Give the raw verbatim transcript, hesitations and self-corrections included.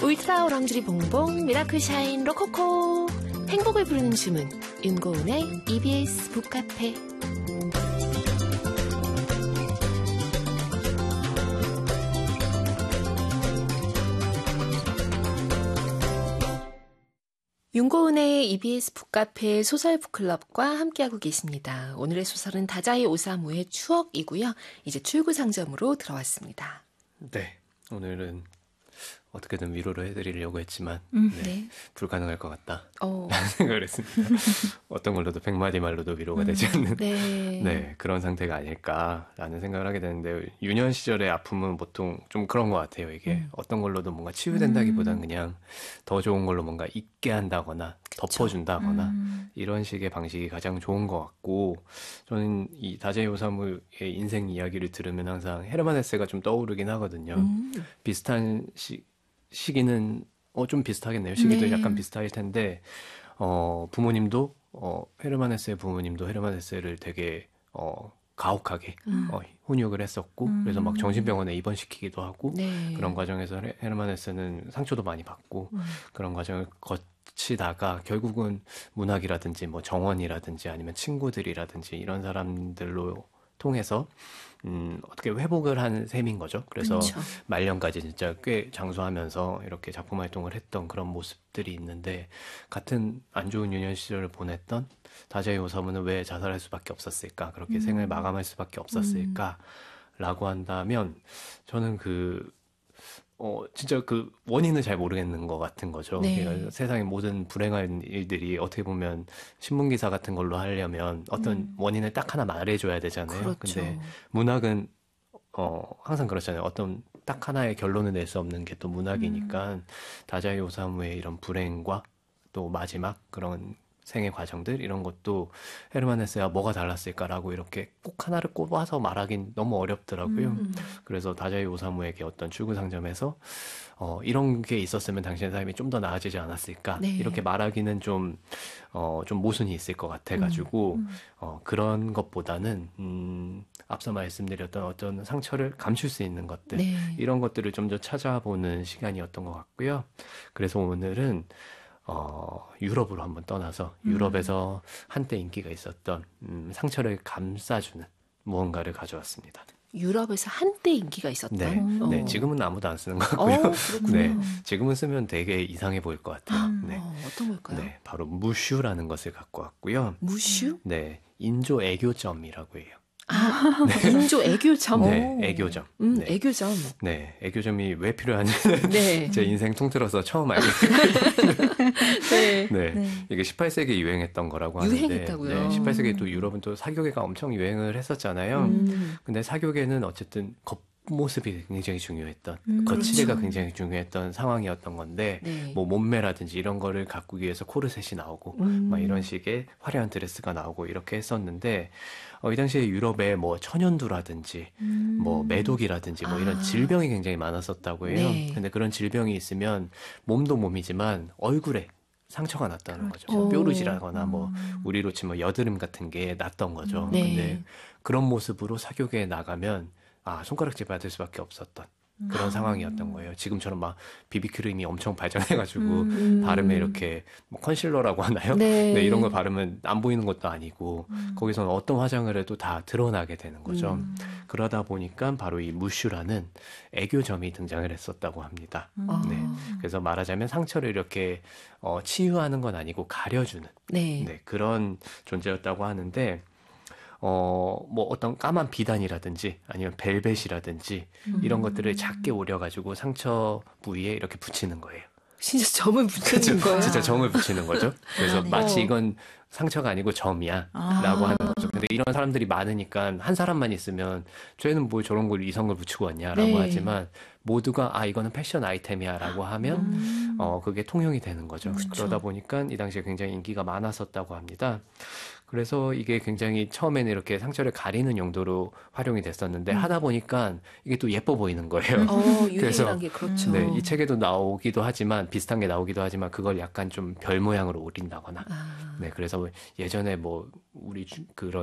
울트라 오랑주리 봉봉 미라클 샤인 로코코 행복을 부르는 주문 윤고은의 이비에스 북카페. 윤고은의 이비에스 북카페 소설 북클럽과 함께하고 계십니다. 오늘의 소설은 다자이 오사무의 추억이고요. 이제 출구 상점으로 들어왔습니다. 네, 오늘은 어떻게든 위로를 해드리려고 했지만 음, 네, 네. 불가능할 것 같다 어. 라는 생각을 했습니다. 어떤 걸로도 백마디 말로도 위로가 음, 되지 않는 네. 네, 그런 상태가 아닐까라는 생각을 하게 되는데, 유년 시절의 아픔은 보통 좀 그런 것 같아요. 이게 음. 어떤 걸로도 뭔가 치유된다기보다는 그냥 더 좋은 걸로 뭔가 잊게 한다거나 그쵸. 덮어준다거나 음. 이런 식의 방식이 가장 좋은 것 같고, 저는 이 다자이 오사무의 인생 이야기를 들으면 항상 헤르만 헤세가 좀 떠오르긴 하거든요. 음. 비슷한 시, 시기는 어, 좀 비슷하겠네요. 시기도 네. 약간 비슷할 텐데 어, 부모님도 어, 헤르만 헤세의 부모님도 헤르만 헤세를 되게 어, 가혹하게 음. 어, 훈육을 했었고 음. 그래서 막 정신병원에 입원시키기도 하고 네. 그런 과정에서 헤, 헤르만 헤세는 상처도 많이 받고 음. 그런 과정을 거치다가 결국은 문학이라든지 뭐 정원이라든지 아니면 친구들이라든지 이런 사람들로 통해서 음, 어떻게 회복을 한 셈인 거죠. 그래서 그쵸. 말년까지 진짜 꽤 장수하면서 이렇게 작품 활동을 했던 그런 모습들이 있는데, 같은 안 좋은 유년 시절을 보냈던 다자이 오사무는 왜 자살할 수밖에 없었을까? 그렇게 음. 생을 마감할 수밖에 없었을까? 라고 한다면 저는 그 어, 진짜 그 원인을 잘 모르겠는 것 같은 거죠. 네. 그러니까 세상의 모든 불행한 일들이 어떻게 보면 신문기사 같은 걸로 하려면 어떤 음. 원인을 딱 하나 말해줘야 되잖아요. 그렇죠. 근데 문학은 어, 항상 그렇잖아요. 어떤 딱 하나의 결론을 낼 수 없는 게 또 문학이니까 음. 다자이 오사무의 이런 불행과 또 마지막 그런 생의 과정들 이런 것도 헤르만 헤세와 뭐가 달랐을까라고 이렇게 꼭 하나를 꼽아서 말하긴 너무 어렵더라고요. 음. 그래서 다자이 오사무에게 어떤 출구 상점에서 어, 이런 게 있었으면 당신의 삶이 좀 더 나아지지 않았을까 네. 이렇게 말하기는 좀, 어, 좀 모순이 있을 것 같아가지고 음. 음. 어, 그런 것보다는 음, 앞서 말씀드렸던 어떤 상처를 감출 수 있는 것들 네. 이런 것들을 좀 더 찾아보는 시간이었던 것 같고요. 그래서 오늘은 어, 유럽으로 한번 떠나서 유럽에서 음. 한때 인기가 있었던 음, 상처를 감싸주는 무언가를 가져왔습니다. 유럽에서 한때 인기가 있었던? 네, 네, 지금은 아무도 안 쓰는 것 같고요. 어, 네, 지금은 쓰면 되게 이상해 보일 것 같아요. 음, 네. 어, 어떤 걸까요? 네, 바로 무슈라는 것을 갖고 왔고요. 무슈? 네, 인조 애교점이라고 해요. 아, 네. 인조 애교점. 네, 애교점. 음, 네. 애교점. 네, 애교점이 왜 필요한지는 네. 제 인생 통틀어서 처음 알게 됐거든요. 네. 네. 네, 이게 십팔 세기에 유행했던 거라고 하는데, 유행했다고요? 네, 십팔 세기에 또 유럽은 또 사교계가 엄청 유행을 했었잖아요. 음. 근데 사교계는 어쨌든 겉모습이 굉장히 중요했던, 음, 거치대가 그렇죠. 굉장히 중요했던 상황이었던 건데, 네. 뭐 몸매라든지 이런 거를 가꾸기 위해서 코르셋이 나오고, 음. 막 이런 식의 화려한 드레스가 나오고 이렇게 했었는데, 어, 이 당시에 유럽에 뭐 천연두라든지 음. 뭐 매독이라든지 뭐 이런 아. 질병이 굉장히 많았었다고 해요. 네. 근데 그런 질병이 있으면 몸도 몸이지만 얼굴에 상처가 났다는 그렇죠. 거죠. 뾰루지라거나 뭐 우리로 치면 여드름 같은 게 났던 거죠. 네. 근데 그런 모습으로 사교계에 나가면 아, 손가락질 받을 수밖에 없었던 그런 음. 상황이었던 거예요. 지금처럼 막 비비크림이 엄청 발전해가지고 음. 바르면 이렇게 뭐 컨실러라고 하나요? 네. 네, 이런 걸 바르면 안 보이는 것도 아니고 음. 거기서는 어떤 화장을 해도 다 드러나게 되는 거죠. 음. 그러다 보니까 바로 이 무슈라는 애교점이 등장을 했었다고 합니다. 음. 네, 그래서 말하자면 상처를 이렇게 어, 치유하는 건 아니고 가려주는 네. 네, 그런 존재였다고 하는데 어, 뭐 어떤 까만 비단이라든지 아니면 벨벳이라든지 음. 이런 것들을 작게 오려가지고 상처 부위에 이렇게 붙이는 거예요. 진짜 점을 붙이는 거예요? 진짜 점을 붙이는 거죠. 그래서 네. 마치 이건 상처가 아니고 점이야 아. 라고 하는 거죠. 근데 이런 사람들이 많으니까 한 사람만 있으면 쟤는 뭐 저런 걸 이성을 붙이고 왔냐라고 네. 하지만 모두가 아 이거는 패션 아이템이야 라고 하면 음. 어, 그게 통용이 되는 거죠. 그렇죠. 그러다 보니까 이 당시에 굉장히 인기가 많았었다고 합니다. 그래서 이게 굉장히 처음에는 이렇게 상처를 가리는 용도로 활용이 됐었는데 음. 하다 보니까 이게 또 예뻐 보이는 거예요. 어, 그래서 게 그렇죠. 네, 이 책에도 나오기도 하지만 비슷한 게 나오기도 하지만 그걸 약간 좀 별 모양으로 오린다거나 아. 네, 그래서 예전에 뭐 우리 그런